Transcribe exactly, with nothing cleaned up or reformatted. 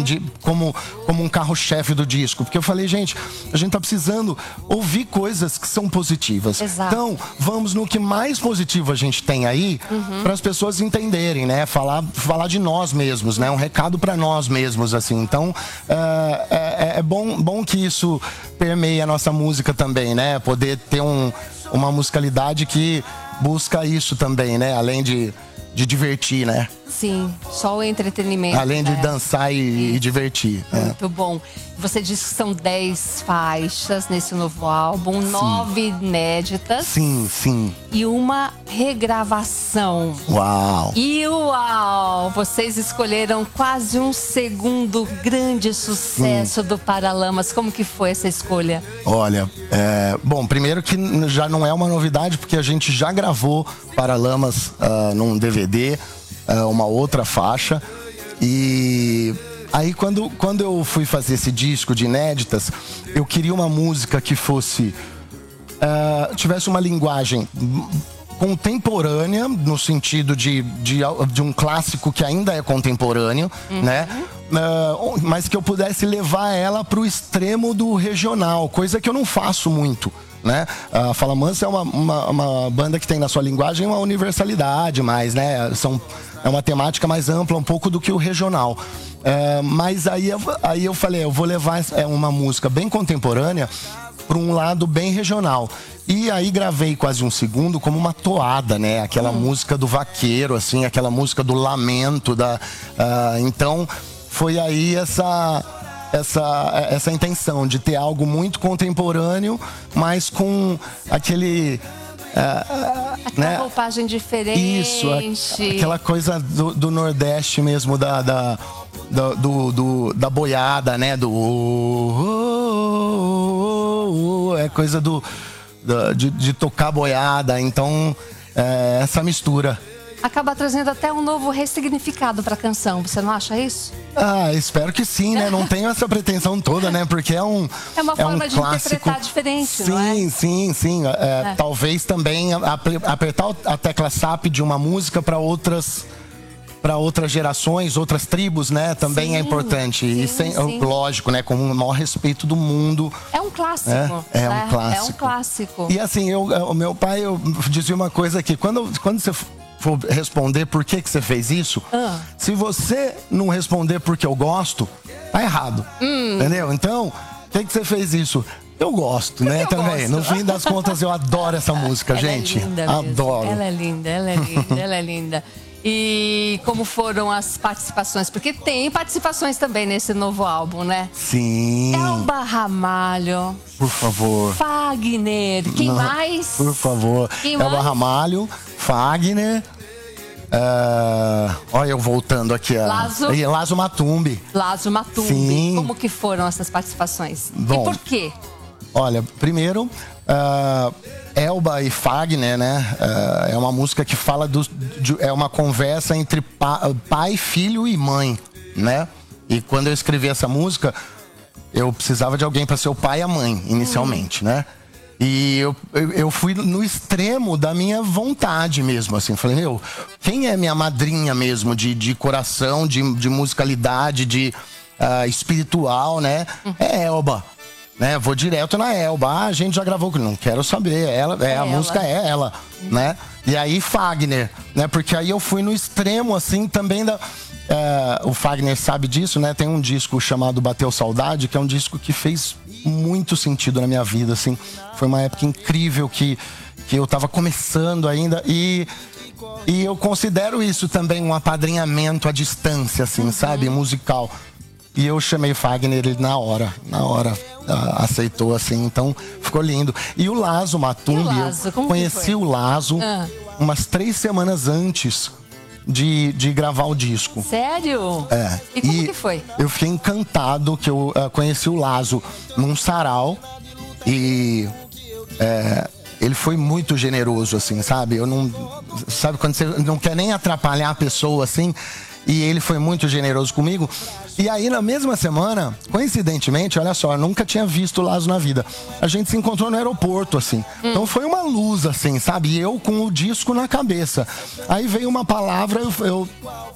De, como, como um carro-chefe do disco, porque eu falei, gente, a gente tá precisando ouvir coisas que são positivas. Exato. Então, vamos no que mais positivo a gente tem aí, uhum. para as pessoas entenderem, né? Falar, falar de nós mesmos, né? Um recado para nós mesmos, assim. Então, é, é, é bom, bom que isso permeie a nossa música também, né? Poder ter um, uma musicalidade que busca isso também, né? Além de, de divertir, né? Sim, só o entretenimento. Além de né? dançar e, e divertir. Muito é. bom. Você disse que são dez faixas nesse novo álbum, sim. nove inéditas. Sim, sim. E uma regravação. Uau! E uau! Vocês escolheram quase um segundo grande sucesso sim. do Paralamas. Como que foi essa escolha? Olha, é, bom, primeiro que já não é uma novidade, porque a gente já gravou Paralamas uh, num D V D. Uma outra faixa. E aí quando, quando eu fui fazer esse disco de inéditas, eu queria uma música que fosse uh, tivesse uma linguagem contemporânea, no sentido de, de, de um clássico que ainda é contemporâneo, uhum. né? Uh, mas que eu pudesse levar ela para o extremo do regional, coisa que eu não faço muito, né? A Fala Mansa é uma, uma, uma banda que tem na sua linguagem uma universalidade mais, né? São, é uma temática mais ampla um pouco do que o regional. Uh, mas aí eu, aí eu falei, eu vou levar uma música bem contemporânea para um lado bem regional. E aí gravei quase um segundo como uma toada, né? Aquela hum. música do vaqueiro, assim, aquela música do lamento. Da, uh, então foi aí essa... Essa, essa intenção de ter algo muito contemporâneo, mas com aquele... Uh, aquela né? roupagem diferente. Isso, a, aquela coisa do, do Nordeste mesmo, da, da, do, do, do, da boiada, né? Do... Uh, uh, uh, uh, é coisa do, do, de, de tocar boiada, então é, essa mistura. Acaba trazendo até um novo ressignificado para a canção, você não acha isso? Ah, espero que sim, né? Não tenho essa pretensão toda, né? Porque é um É uma é forma um de clássico... interpretar diferente, sim, não é? Sim, sim, sim. É, é. Talvez também apertar a tecla S A P de uma música para outras... para outras gerações, outras tribos, né? Também sim, é importante. Sim, e sem, sim. lógico, né? Com o maior respeito do mundo. É um clássico. É, é né? um clássico. É um clássico. E assim, eu, o meu pai eu dizia uma coisa aqui. Quando, quando você for responder por que, que você fez isso, ah. se você não responder porque eu gosto, tá errado. Hum. Entendeu? Então, por que, que você fez isso? Eu gosto, porque né? Também. Gosto. No fim das contas, eu adoro essa música, ela gente. É linda adoro. Mesmo. Ela é linda, ela é linda, ela é linda. E como foram as participações? Porque tem participações também nesse novo álbum, né? Sim. Elba Ramalho. Por favor. Fagner. Quem Não, mais? Por favor. Quem Elba mais? Ramalho, Fagner. Uh, olha eu voltando aqui. Lazo. Lazo Matumbi. Lazo Matumbi. Sim. Como que foram essas participações? Bom, e por quê? Olha, primeiro... Uh, Elba e Fagner, né? Uh, é uma música que fala do, de, é uma conversa entre pa, pai, filho e mãe, né? E quando eu escrevi essa música, eu precisava de alguém para ser o pai e a mãe, inicialmente, uhum. né? E eu, eu, eu fui no extremo da minha vontade mesmo, assim. Falei, meu, quem é minha madrinha mesmo de, de coração, de, de musicalidade, de uh, espiritual, né? Uhum. É Elba. Né, vou direto na Elba. Ah, a gente já gravou, não quero saber. Ela, é, é a ela. música é ela, né? E aí Fagner, né? Porque aí eu fui no extremo, assim, também da. É, o Fagner sabe disso, né? Tem um disco chamado Bateu Saudade, que é um disco que fez muito sentido na minha vida, assim. Foi uma época incrível que, que eu tava começando ainda e. E eu considero isso também um apadrinhamento à distância, assim, uhum. sabe? Musical. E eu chamei Fagner, ele na hora, na hora uh, aceitou, assim, então ficou lindo. E o Lazo Matumbi, o Lazo? Eu conheci o Lazo ah. umas três semanas antes de, de gravar o disco. Sério? É. E como e que foi? Eu fiquei encantado que eu uh, conheci o Lazo num sarau e... É, ele foi muito generoso, assim, sabe? Eu não... Sabe quando você não quer nem atrapalhar a pessoa, assim... E ele foi muito generoso comigo. E aí, na mesma semana, coincidentemente, olha só, eu nunca tinha visto o Lazo na vida. A gente se encontrou no aeroporto, assim. Hum. Então foi uma luz, assim, sabe? E eu com o disco na cabeça. Aí veio uma palavra, eu, eu